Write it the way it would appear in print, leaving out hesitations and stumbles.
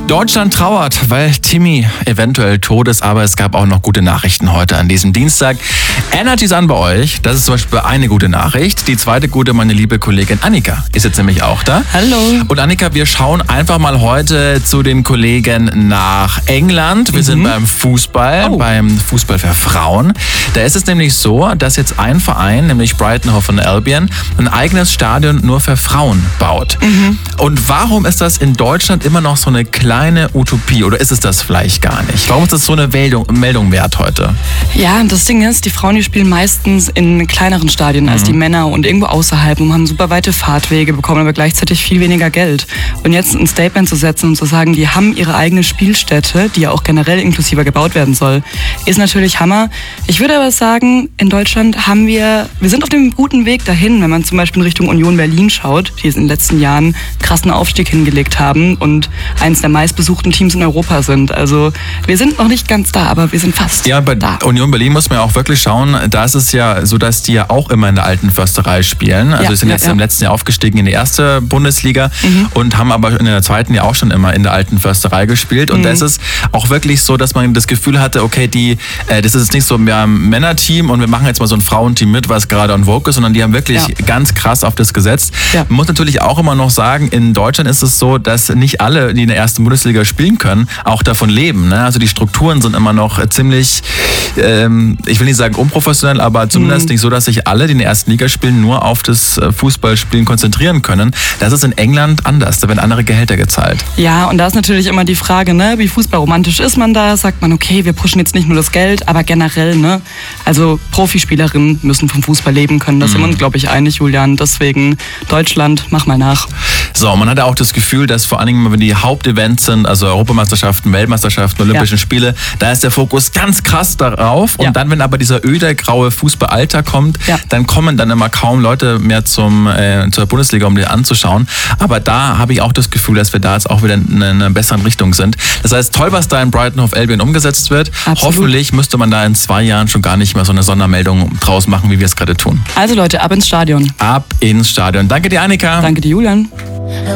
Deutschland trauert, weil Timmy eventuell tot ist, aber es gab auch noch gute Nachrichten heute an diesem Dienstag. Ändert es an bei euch? Das ist zum Beispiel eine gute Nachricht. Die zweite gute, meine liebe Kollegin Annika ist jetzt nämlich auch da. Hallo. Und Annika, wir schauen einfach mal heute zu den Kollegen nach England. Wir sind beim Fußball, beim Fußball für Frauen. Da ist es nämlich so, dass jetzt ein Verein, nämlich Brighton Hove Albion, ein eigenes Stadion nur für Frauen baut. Und warum ist das in Deutschland immer noch so eine kleine Utopie, oder ist es das vielleicht gar nicht? Warum ist das so eine Meldung wert heute? Ja, das Ding ist, die Frauen, die spielen meistens in kleineren Stadien als die Männer und irgendwo außerhalb und haben super weite Fahrtwege, bekommen aber gleichzeitig viel weniger Geld. Und jetzt ein Statement zu setzen und zu sagen, die haben ihre eigene Spielstätte, die ja auch generell inklusiver gebaut werden soll, ist natürlich Hammer. Ich würde aber sagen, in Deutschland wir sind auf dem guten Weg dahin, wenn man zum Beispiel in Richtung Union Berlin schaut, die in den letzten Jahren krassen Aufstieg hingelegt haben und eins der meistbesuchten Teams in Europa sind. Also wir sind noch nicht ganz da, aber wir sind fast da. Da. Union Berlin muss man ja auch wirklich schauen, da ist es ja so, dass die ja auch immer in der alten Försterei spielen. Also sind jetzt im letzten Jahr aufgestiegen in die erste Bundesliga und haben aber in der zweiten ja auch schon immer in der alten Försterei gespielt. Und da ist es auch wirklich so, dass man das Gefühl hatte, okay, das ist jetzt nicht so mehr ein Männerteam und wir machen jetzt mal so ein Frauenteam mit, was gerade on vogue ist, sondern die haben wirklich ganz krass auf das gesetzt. Ja. Man muss natürlich auch immer noch sagen, in Deutschland ist es so, dass nicht alle, die in der ersten Bundesliga spielen können, auch davon leben. Ne? Also die Strukturen sind immer noch ziemlich, ich will nicht sagen unprofessionell, aber zumindest nicht so, dass sich alle, die in der ersten Liga spielen, nur auf das Fußballspielen konzentrieren können. Das ist in England anders, da werden andere Gehälter gezahlt. Ja, und da ist natürlich immer die Frage, ne, wie fußballromantisch ist man da? Sagt man, okay, wir pushen jetzt nicht nur das Geld, aber generell, ne? Also Profispielerinnen müssen vom Fußball leben können. Das sind wir uns, glaube ich, einig, Julian. Deswegen Deutschland, mach mal nach. So, man hat ja auch das Gefühl, dass vor allen Dingen, wenn die Hauptevents sind, also Europameisterschaften, Weltmeisterschaften, Olympischen Spiele, da ist der Fokus ganz krass darauf. Und dann, wenn aber dieser öde, graue Fußballalltag kommt, dann kommen dann immer kaum Leute mehr zur Bundesliga, um die anzuschauen. Aber da habe ich auch das Gefühl, dass wir da jetzt auch wieder in einer besseren Richtung sind. Das heißt, toll, was da in Brighton Hove Albion umgesetzt wird. Absolut. Hoffentlich müsste man da in 2 Jahren schon gar nicht mehr so eine Sondermeldung draus machen, wie wir es gerade tun. Also Leute, ab ins Stadion. Ab ins Stadion. Danke dir, Annika. Danke dir, Julian.